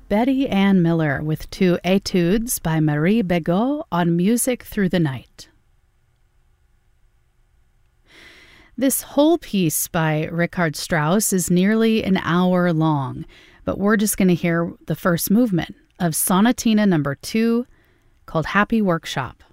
Betty Ann Miller with two etudes by Marie Begot on Music Through the Night. This whole piece by Richard Strauss is nearly an hour long, but we're just going to hear the first movement of Sonatina No. 2, called Happy Workshop.